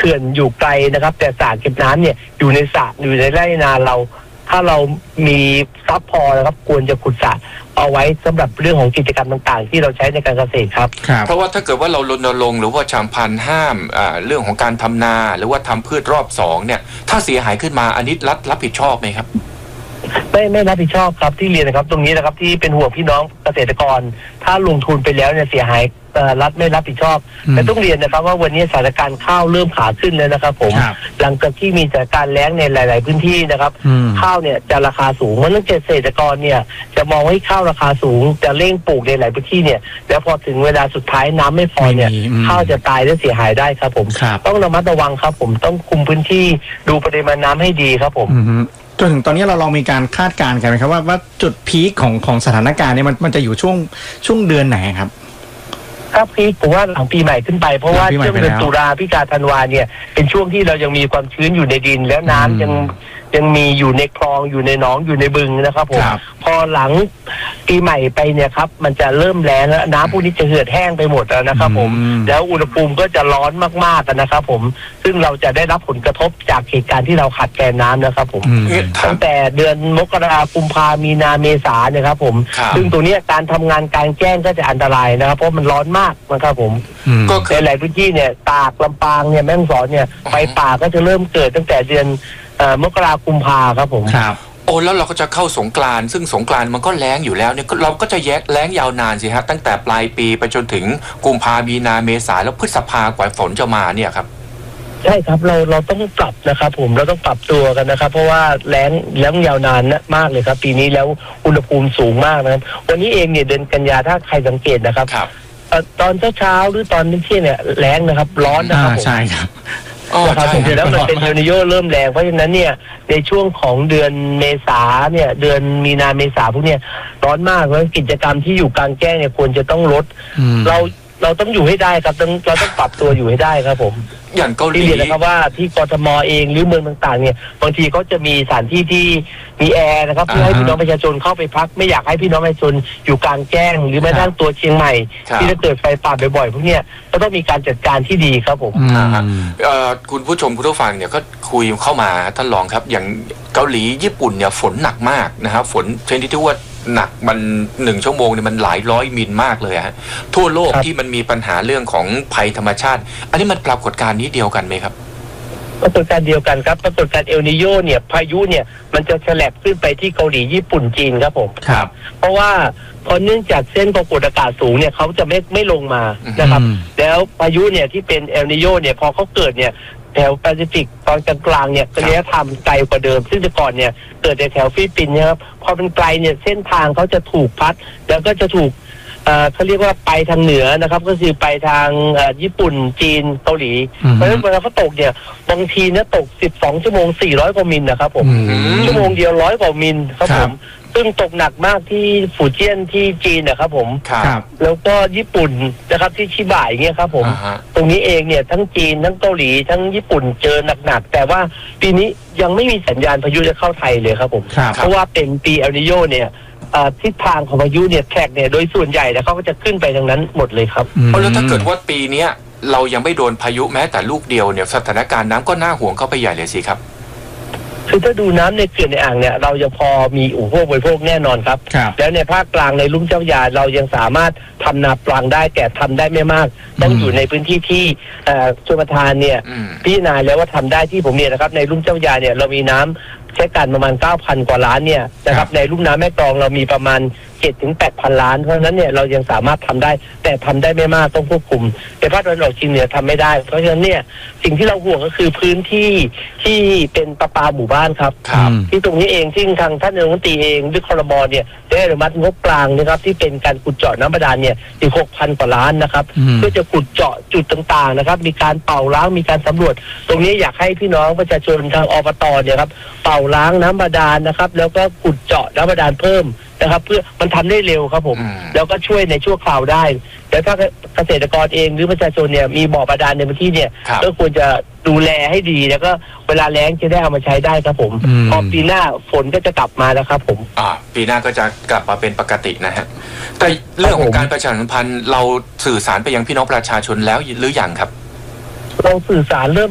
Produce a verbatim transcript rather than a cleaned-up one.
ขื่อนอยู่ไกลนะครับแต่สระเก็บน้ำเนี่ยอยู่ในสระอยู่ในไร่นาเราถ้าเรามีทรัพย์พอนะครับควรจะขุดสระเอาไว้สำหรับเรื่องของกิจกรรมต่างๆที่เราใช้ในการเกษตรครับเพราะว่าถ้าเกิดว่าเรารณรงค์หรือว่าชามพันห้ามเรื่องของการทำนาหรือว่าทำพืชรอบสองเนี่ยถ้าเสียหายขึ้นมาอันนี้รัฐรับผิดชอบไหมครับไม่ไม่รับผิดชอบครับที่เรียนนะครับตรงนี้นะครับที่เป็นห่วงพี่น้องเกษตรกรถ้าลงทุนไปแล้วเนี่ยเสียหายรัฐไม่รับผิดชอบแต่ต้องเรียนนะครับว่าวันนี้สถานการณ์ข้าวเริ่มขาขึ้นแล้วนะครับผมหลังจากที่มีสถานการณ์แล้งในหลายๆพื้นที่นะครับข้าวเนี่ยจะราคาสูงเพราะฉะนั้นเกษตรกรเนี่ยจะมองให้ข้าวราคาสูงจะเร่งปลูกในหลายพื้นที่เนี่ยแล้วพอถึงเวลาสุดท้ายน้ำไม่พอเนี่ยข้าวจะตายและเสียหายได้ครับผมต้องระมัดระวังครับผมต้องคุมพื้นที่ดูปริมาณน้ำให้ดีครับผมจนถึงตอนนี้เราลองมีการคาดการณ์กันไหมครับว่าว่าจุดพีคของของสถานการณ์เนี่ยมันมันจะอยู่ช่วงช่วงเดือนไหนครับครับพีคผมว่าหลังปีใหม่ขึ้นไปเพราะว่าช่วงเดือนตุลาพฤศจิกาธันวาเนี่ยเป็นช่วงที่เรายังมีความชื้นอยู่ในดินแล้วน้ำยังยังมีอยู่ในคลองอยู่ในหนองอยู่ในบึงนะครับผมพอหลังปีใหม่ไปเนี่ยครับมันจะเริ่มแล้งแล้วน้ำพวกนี้จะเหือดแห้งไปหมดแล้วนะครับผมแล้วอุณหภูมิก็จะร้อนมากๆนะครับผมซึ่งเราจะได้รับผลกระทบจากเหตุการณ์ที่เราขาดแคลนน้ำนะครับผมตั้งแต่เดือนมกราคมกุมภามีนาเมษาเนี่ยครับผมซึ่งตรงนี้การทำงานกลางแจ้งก็จะอันตรายนะครับเพราะมันร้อนมากนะครับผมก็ในหลายพื้นที่เนี่ยตากลำปางเนี่ยแม่ฮ่องสอนเนี่ยไฟป่าก็จะเริ่มเกิดตั้งแต่เดือนมกราคมกุมภาครับผมครับโอ้แล้วเราก็จะเข้าสงกรานต์ซึ่งสงกรานต์มันก็แล้งอยู่แล้วเนี่ยเราก็จะแยกแล้งยาวนานสิฮะตั้งแต่ปลายปีไปจนถึงกุมภามีนาเมษาแล้วพฤษภากว่าฝนจะมาเนี่ยครับใช่ครับเราเราต้องปรับนะครับผมเราต้องปรับตัวกันนะครับเพราะว่าแล้งแล้งยาวนานมากเลยครับปีนี้แล้วอุณหภูมิสูงมากนะครับวันนี้เองเนี่ยเดือนกันยาถ้าใครสังเกตนะครับตอนเช้าๆหรือตอนเที่ยงเนี่ยแล้งนะครับร้อนนะครับใช่ครับนะครับผมแล้วมันเป็นเอลนิโญเริ่มแรงเพราะฉะนั้นเนี่ยในช่วงของเดือนเมษาเนี่ยเดือนมีนาเมษาพวกเนี้ยร้อนมากเพราะกิจกรรมที่อยู่กลางแจ้งเนี่ยควรจะต้องลดเราเราต้องอยู่ให้ได้ครับต้องเราต้องปรับตัวอยู่ให้ได้ครับผมอย่างเกาหลีที่เรียนนะครับว่าที่กทมเองหรือเมืองต่างๆเนี่ยบางทีเขาจะมีสถานที่ที่มีแอร์นะครับเพื่อให้พี่น้องประชาชนเข้าไปพักไม่อยากให้พี่น้องประชาชนอยู่กลางแจ้งหรือแม้กระทั่งตัวเชียงใหม่ที่จะเกิดไฟป่าบ่อยๆพวกเนี้ยก็ต้องมีการจัดการที่ดีครับผมคุณผู้ชมคุณผู้ฟังเนี่ยก็คุยเข้ามาท่านรองครับอย่างเกาหลีญี่ปุ่นเนี่ยฝนหนักมากนะครับฝนชนิดที่ว่าหนักมันหนึ่งชั่วโมงเนี่ยมันหลายร้อยมิลมากเลยฮะทั่วโลกที่มันมีปัญหาเรื่องของภัยธรรมชาติอันนี้มันปรากฏการณ์นี้เดียวกันไหมครับปรากฏการณ์เดียวกันครับปรากฏการณ์เอลนิโญเนี่ยพายุเนี่ยมันจะแฉลบขึ้นไปที่เกาหลีญี่ปุ่นจีนครับผมครับเพราะว่าเพราะเนื่องจากเส้นความกดอากาศสูงเนี่ยเขาจะไม่ไม่ลงมานะครับแล้วพายุเนี่ยที่เป็นเอลนิโญเนี่ยพอเขาเกิดเนี่ยแถวแปซิฟิกตอนกลางๆเนี่ยระยะทางไกลกว่าเดิมซึ่งแต่ก่อนเนี่ยเกิดในแถวฟิลิปปินส์นะครับพอเป็นไกลเนี่ยเส้นทางเขาจะถูกพัดแล้วก็จะถูกเขาเรียกว่าไปทางเหนือนะครับก็คือไปทางญี่ปุ่นจีนเกาหลีเพราะฉะนั้นเวลาเขาตกเนี่ยบางทีเนี่ยตกสิบสองชั่วโมงสี่ร้อยกว่ามิลนะครับผมชั่วโมงเดียวร้อยกว่ามิลครับผมซึ่งตกหนักมากที่ฟูเจียนที่จีนนะครับผมแล้วก็ญี่ปุ่นนะครับที่ชิบะอย่างเงี้ยครับผมตรงนี้เองเนี่ยทั้งจีนทั้งเกาหลีทั้งญี่ปุ่นเจอหนักๆแต่ว่าปีนี้ยังไม่มีสัญญาณพายุจะเข้าไทยเลยครับผมเพราะว่าเป็นปีเอลนิโญเนี่ยทิศทางของพายุเนี่ยแทรกเนี่ยโดยส่วนใหญ่แล้วเขาก็จะขึ้นไปทางนั้นหมดเลยครับเพราะแล้วถ้าเกิดว่าปีนี้เรายังไม่โดนพายุแม้แต่ลูกเดียวเนี่ยสถานการณ์น้ำก็น่าห่วงเข้าไปใหญ่เลยสิครับคือถ้าดูน้ำในเขื่อนในอ่างเนี่ยเรายังพอมีอุปโภคบริโภคแน่นอนครับแล้วในภาคกลางในลุ่มเจ้าพระยาเรายังสามารถทำนาปลังได้แต่ทำได้ไม่มากต้องอยู่ในพื้นที่ที่ชลประทานเนี่ยพิจารณาแล้วว่าทำได้ที่ผมเรียนนะครับในลุ่มเจ้าพระยาเนี่ยเรามีน้ำใช้การประมาณ เก้าพัน กว่าล้านเนี่ยนะครับในลุ่มน้ำแม่กลองเรามีประมาณเจ็ดถึงแปดพัน ล้านเพราะฉะนั้นเนี่ยเรายังสามารถทำได้แต่ทำได้ไม่มากต้องควบคุมแต่ภาคตะวันออกเฉียงเหนือทำไม่ได้เพราะฉะนั้นเนี่ยสิ่งที่เราห่วงก็คือพื้นที่ที่เป็นประปาหมู่บ้านครับที่ตรงนี้เองที่ทางท่านนายกรัฐมนตรีเองด้วยครม.เนี่ยได้อนุมัติงบกลางนะครับที่เป็นการขุดเจาะน้ำบาดาลเนี่ยอีก หกพัน กว่าล้านนะครับเพื่อจะขุดเจาะจุดต่างๆนะครับมีการเป่าล้างมีการสำรวจตรงนี้อยากให้พี่น้องประชาชนทางอบต.เนี่ยครับเป่าล้างน้ำบาดาลนะครับแล้วก็ขุดเจาะน้ำบาดาลเพิ่มนะครับเพื่อมันทำได้เร็วครับผมแล้วก็ช่วยในชั่วคราวได้แต่ถ้าเกษตรกรเองหรือประชาชนเนี่ยมีบ่อบาดาลในพื้นที่เนี่ยก็ควรจะดูแลให้ดีแล้วก็เวลาแล้งจะได้เอามาใช้ได้ครับผมพอปีหน้าฝนก็จะกลับมาแล้วครับผมอ่าปีหน้าก็จะกลับมาเป็นปกตินะฮะแต่เรื่องของการประชาสัมพันธ์เราสื่อสารไปยังพี่น้องประชาชนแล้วหรือยังครับเราสื่อสารเริ่ม